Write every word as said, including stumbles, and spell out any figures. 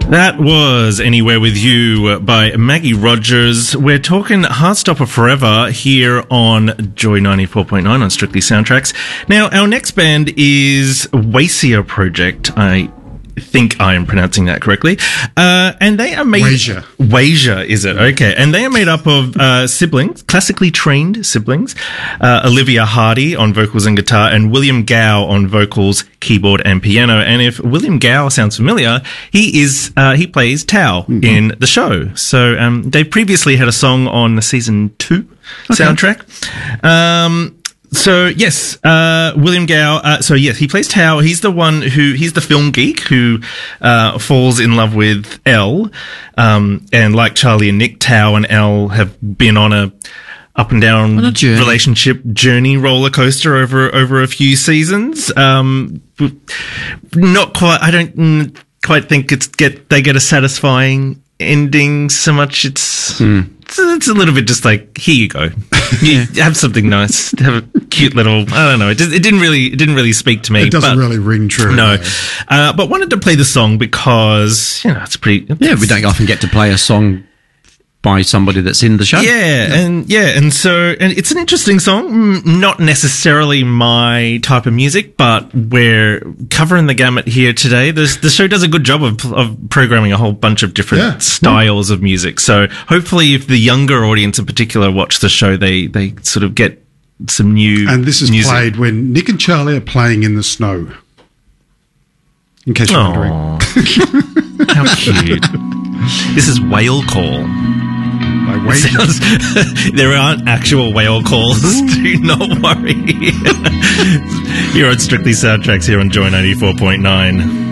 That was Anywhere With You by Maggie Rogers. We're talking Heartstopper Forever here on Joy ninety-four point nine on Strictly Soundtracks. Now, our next band is Wasia Project. I think I am pronouncing that correctly. Uh, and they are made... Wasia. Wasia, is it? Okay. And they are made up of uh, siblings, classically trained siblings. Uh, Olivia Hardy on vocals and guitar and William Gow on vocals, keyboard and piano. And if William Gow sounds familiar, he is uh, he plays Tao mm-hmm. in the show. So um, they previously had a song on the season two okay. soundtrack. Um So, yes, uh, William Gow, uh, so yes, he plays Tao. He's the one who, he's the film geek who, uh, falls in love with Elle. Um, and like Charlie and Nick, Tao and Elle have been on a up and down journey. relationship journey roller coaster over, over a few seasons. Um, not quite, I don't quite think it's get, they get a satisfying ending so much. It's, mm. it's, it's a little bit just like, here you go. You have something nice. Have a cute little, I don't know. It, just, it didn't really, it didn't really speak to me. It doesn't but, really ring true. No. Uh, but wanted to play the song because, you know, it's pretty. It's, yeah, we don't often get to play a song by somebody that's in the show. Yeah, yeah, and yeah, and so, and it's an interesting song, not necessarily my type of music, but we're covering the gamut here today. There's, the show does a good job of, of programming a whole bunch of different yeah. styles yeah. of music. So hopefully if the younger audience in particular watch the show, they, they sort of get some new And this is music. played when Nick and Charlie are playing in the snow. In case you're wondering. How cute. This is Whale Call. Sounds, there aren't actual whale calls. Do not worry. Here on Strictly Soundtracks here on Joy ninety-four point nine.